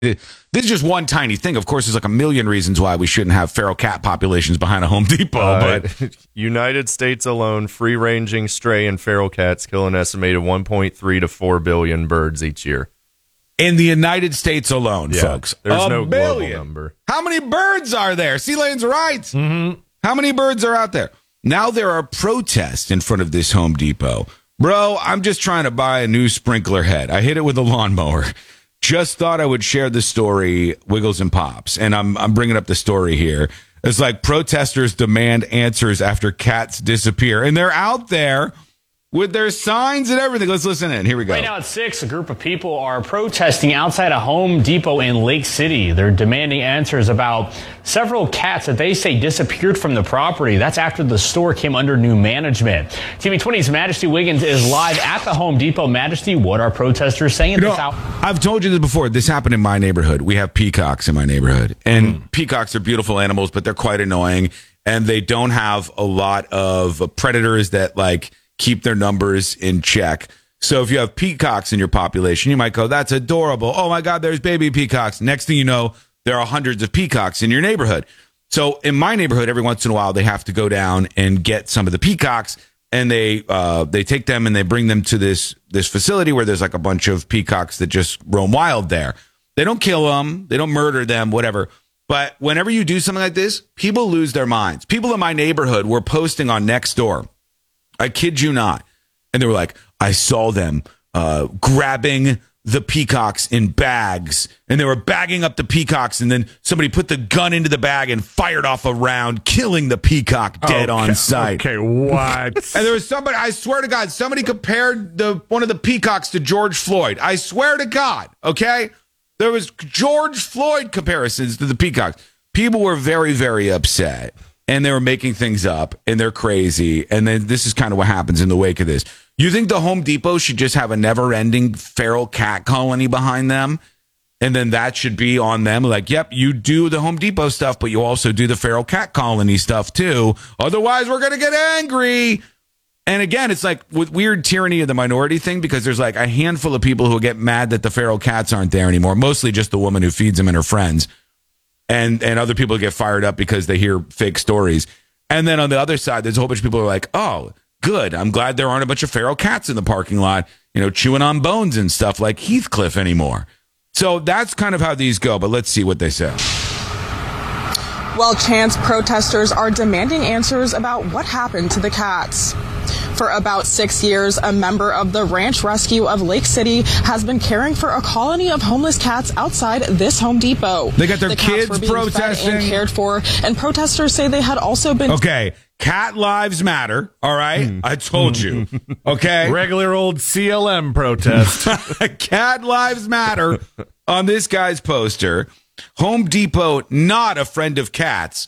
This is just one tiny thing. Of course, there's like a million reasons why we shouldn't have feral cat populations behind a Home Depot. But United States alone, free-ranging stray and feral cats kill an estimated 1.3 to 4 billion birds each year. In the United States alone, folks. There's no billion. global number. How many birds are there? C-Lane's right. Mm-hmm. How many birds are out there? Now there are protests in front of this Home Depot. Bro, I'm just trying to buy a new sprinkler head. I hit it with a lawnmower. Just thought I would share the story, Wiggles and Pops. And I'm bringing up the story here. It's like protesters demand answers after cats disappear. And they're out there with their signs and everything. Let's listen in. Here we go. Right now at 6, a group of people are protesting outside a Home Depot in Lake City. They're demanding answers about several cats that they say disappeared from the property. That's after the store came under new management. TV 20's Majesty Wiggins is live at the Home Depot. Majesty, what are protesters saying? I've told you this before. This happened in my neighborhood. We have peacocks in my neighborhood. And peacocks are beautiful animals, but they're quite annoying. And they don't have a lot of predators that, like, keep their numbers in check. So if you have peacocks in your population, you might go, that's adorable. Oh my God, there's baby peacocks. Next thing you know, there are hundreds of peacocks in your neighborhood. So in my neighborhood, every once in a while, they have to go down and get some of the peacocks, and they take them and they bring them to this facility where there's like a bunch of peacocks that just roam wild there. They don't kill them. They don't murder them, whatever. But whenever you do something like this, people lose their minds. People in my neighborhood were posting on Nextdoor. I kid you not. And they were like, I saw them grabbing the peacocks in bags. And they were bagging up the peacocks. And then somebody put the gun into the bag and fired off a round, killing the peacock dead on sight. Okay, what? And there was somebody, I swear to God, somebody compared one of the peacocks to George Floyd. I swear to God, okay? There was George Floyd comparisons to the peacocks. People were very, very upset. And they were making things up, and they're crazy. And then this is kind of what happens in the wake of this. You think the Home Depot should just have a never-ending feral cat colony behind them? And then that should be on them. Like, yep, you do the Home Depot stuff, but you also do the feral cat colony stuff, too. Otherwise, we're going to get angry. And again, it's like with weird tyranny of the minority thing, because there's like a handful of people who get mad that the feral cats aren't there anymore, mostly just the woman who feeds them and her friends. And other people get fired up because they hear fake stories. And then on the other side, there's a whole bunch of people who are like, oh, good. I'm glad there aren't a bunch of feral cats in the parking lot, chewing on bones and stuff like Heathcliff anymore. So that's kind of how these go. But let's see what they say. Well, chance protesters are demanding answers about what happened to the cats. For about 6 years, a member of the Ranch Rescue of Lake City has been caring for a colony of homeless cats outside this Home Depot. They got their the kids cats were being protesting fed and cared for, and protesters say they had also been. Okay, cat lives matter. All right, I told you. Okay, regular old CLM protest. Cat lives matter on this guy's poster. Home Depot, not a friend of cats.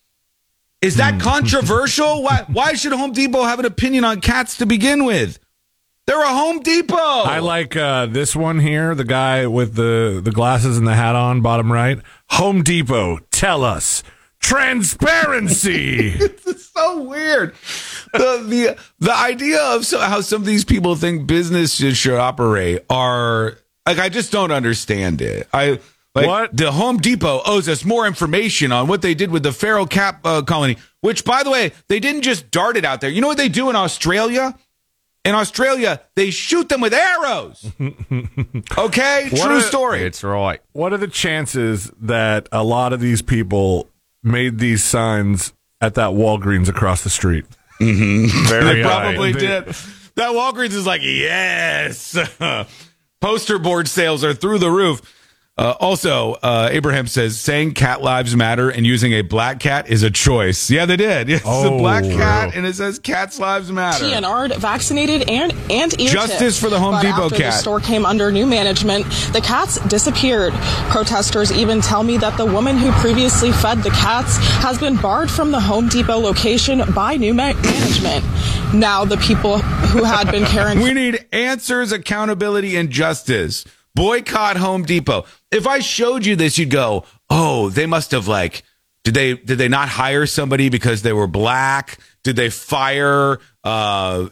Is that controversial? Why should Home Depot have an opinion on cats to begin with? They're a Home Depot. I like this one here, the guy with the glasses and the hat on, bottom right. Home Depot, tell us. Transparency. It's so weird. The idea of how some of these people think businesses should operate are, like, I just don't understand it. What? The Home Depot owes us more information on what they did with the feral cat colony, which, by the way, they didn't just dart it out there. You know what they do in Australia? In Australia, they shoot them with arrows. Okay? True story. It's right. What are the chances that a lot of these people made these signs at that Walgreens across the street? Mm-hmm. Very They probably did. That Walgreens is like, yes. Poster board sales are through the roof. Also, Abraham says saying cat lives matter and using a black cat is a choice. Yeah, they did. It's a black cat, and it says cats lives matter. TNR'd, vaccinated, and ear Justice for the Home Depot after cat. The store came under new management, the cats disappeared. Protesters even tell me that the woman who previously fed the cats has been barred from the Home Depot location by new management. Now the people who had been caring... We need answers, accountability, and justice. Boycott Home Depot. If I showed you this, you'd go, oh, they must have, like, did they not hire somebody because they were black? Did they fire, some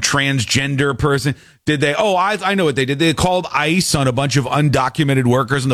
transgender person? Did they, I know what they did. They called ICE on a bunch of undocumented workers in the